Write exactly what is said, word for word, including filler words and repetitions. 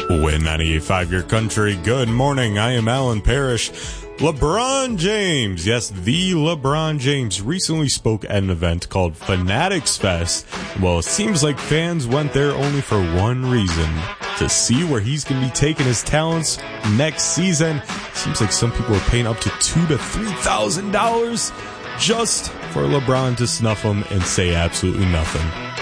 Win ninety-eight point five Your Country. Good morning. I am Alan Parrish. LeBron James, yes, the LeBron James, recently spoke at an event called Fanatics Fest. Well, it seems like fans went there only for one reason, to see where he's going to be taking his talents next season. Seems like some people are paying up to two to three thousand dollars just for LeBron to snuff him and say absolutely nothing.